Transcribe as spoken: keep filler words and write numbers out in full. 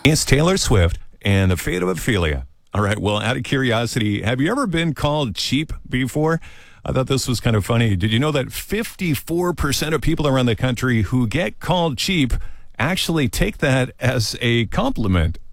It's Taylor Swift and the Fate of Ophelia. All right, well, out of curiosity, have you ever been called cheap before? I thought this was kind of funny. Did you know that fifty-four percent of people around the country who get called cheap actually take that as a compliment?